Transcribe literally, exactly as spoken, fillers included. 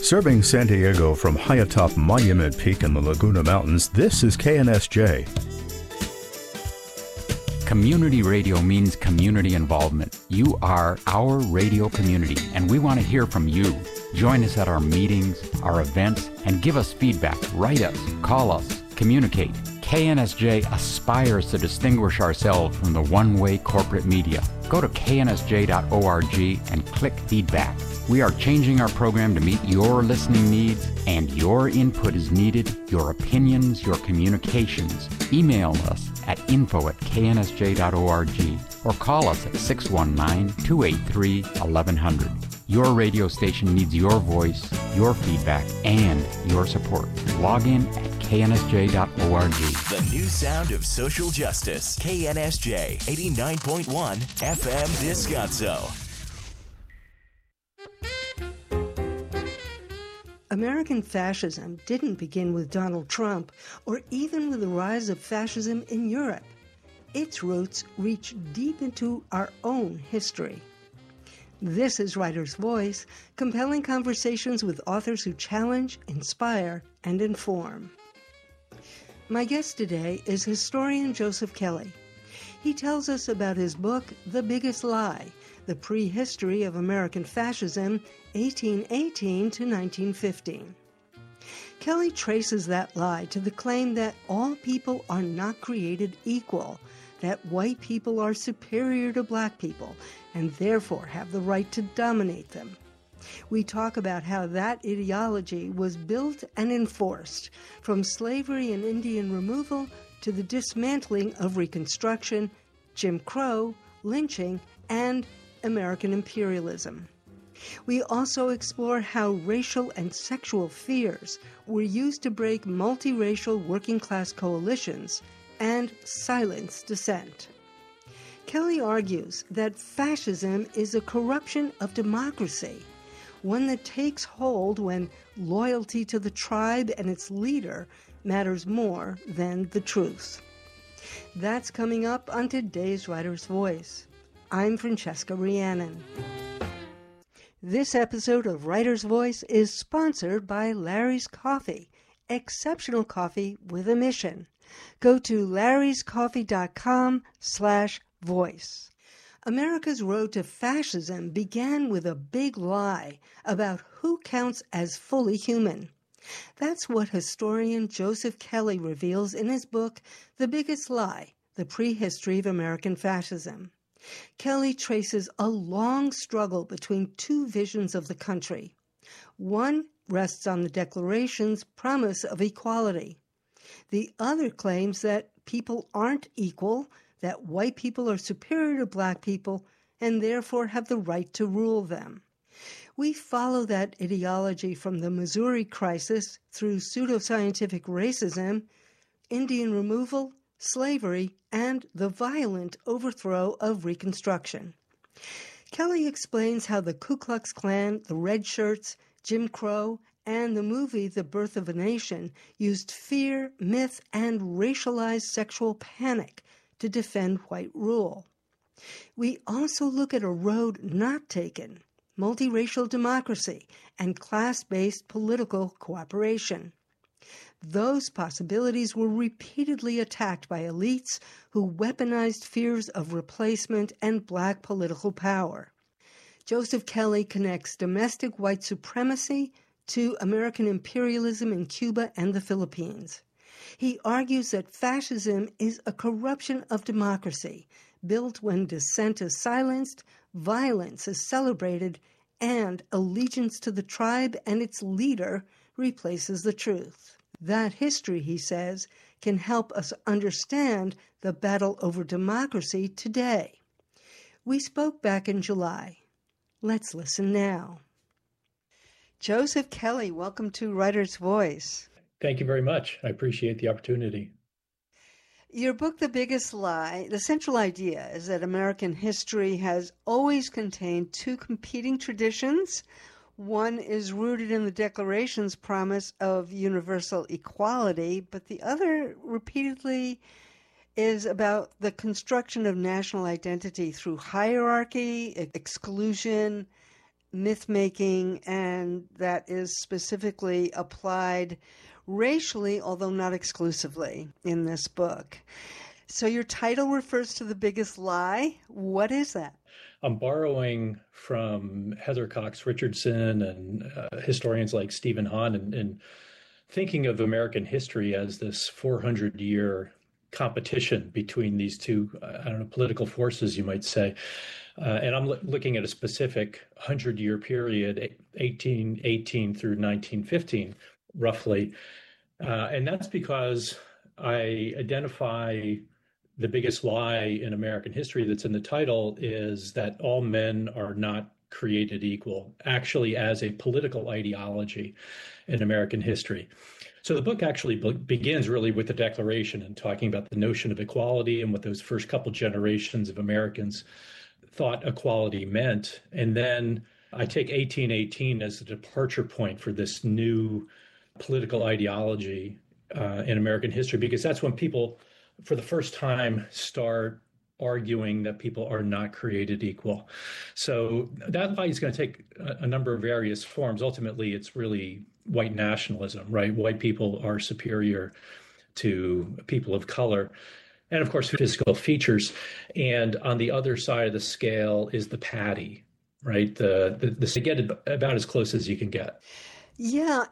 Serving San Diego from high atop Monument Peak in the Laguna Mountains, this is K N S J. Community radio means community involvement. You are our radio community, and we want to hear from you. Join us at our meetings, our events, and give us feedback. Write us, call us, communicate. K N S J aspires to distinguish ourselves from the one-way corporate media. Go to K N S J dot org and click feedback. We are changing our program to meet your listening needs, and your input is needed, your opinions, your communications. Email us at info at K N S J dot org or call us at six one nine, two eight three, eleven hundred. Your radio station needs your voice, your feedback, and your support. Log in at K N S J dot org. The new sound of social justice. K N S J eighty-nine point one F M Descanso. American fascism didn't begin with Donald Trump or even with the rise of fascism in Europe. Its roots reach deep into our own history. This is Writer's Voice, compelling conversations with authors who challenge, inspire, and inform. My guest today is historian Joseph Kelly. He tells us about his book, The Biggest Lie, The Prehistory of American Fascism, eighteen eighteen to nineteen fifteen. Kelly traces that lie to the claim that all people are not created equal, that white people are superior to black people, and therefore have the right to dominate them. We talk about how that ideology was built and enforced, from slavery and Indian removal to the dismantling of Reconstruction, Jim Crow, lynching, and American imperialism. We also explore how racial and sexual fears were used to break multiracial working-class coalitions and silence dissent. Kelly argues that fascism is a corruption of democracy, one that takes hold when loyalty to the tribe and its leader matters more than the truth. That's coming up on today's Writer's Voice. I'm Francesca Rhiannon. This episode of Writer's Voice is sponsored by Larry's Coffee, exceptional coffee with a mission. Go to larryscoffee.com slash voice. America's road to fascism began with a big lie about who counts as fully human. That's what historian Joseph Kelly reveals in his book, The Biggest Lie, The Prehistory of American Fascism. Kelly traces a long struggle between two visions of the country. One rests on the Declaration's promise of equality. The other claims that people aren't equal, that white people are superior to black people, and therefore have the right to rule them. We follow that ideology from the Missouri crisis through pseudoscientific racism, Indian removal, slavery, and the violent overthrow of Reconstruction. Kelly explains how the Ku Klux Klan, the Red Shirts, Jim Crow, and the movie The Birth of a Nation used fear, myth, and racialized sexual panic to defend white rule. We also look at a road not taken, multiracial democracy and class-based political cooperation. Those possibilities were repeatedly attacked by elites who weaponized fears of replacement and black political power. Joseph Kelly connects domestic white supremacy to American imperialism in Cuba and the Philippines. He argues that fascism is a corruption of democracy, built when dissent is silenced, violence is celebrated, and allegiance to the tribe and its leader replaces the truth. That history, he says, can help us understand the battle over democracy today. We spoke back in July. Let's listen now. Joseph Kelly, welcome to Writer's Voice. Thank you very much. I appreciate the opportunity. Your book, The Biggest Lie, the central idea is that American history has always contained two competing traditions. One is rooted in the Declaration's promise of universal equality, but the other repeatedly is about the construction of national identity through hierarchy, exclusion, myth-making, and and that is specifically applied racially, although not exclusively, in this book. So your title refers to the biggest lie. What is that? I'm borrowing from Heather Cox Richardson and uh, historians like Stephen Hahn, and, and thinking of American history as this four hundred year competition between these two, I don't know, political forces, you might say. Uh, and I'm lo- looking at a specific one hundred year period, eighteen eighteen through nineteen fifteen, roughly. Uh, and that's because I identify the biggest lie in American history that's in the title is that all men are not created equal, actually as a political ideology in American history. So the book actually be- begins really with the Declaration and talking about the notion of equality and what those first couple generations of Americans thought equality meant. And then I take eighteen eighteen as the departure point for this new political ideology uh, in American history, because that's when people, for the first time, start arguing that people are not created equal. So that lie is going to take a, a number of various forms. Ultimately, it's really white nationalism, right? White people are superior to people of color. And of course, physical features. And on the other side of the scale is the patty, right? The, the, the to get about as close as you can get. Yeah,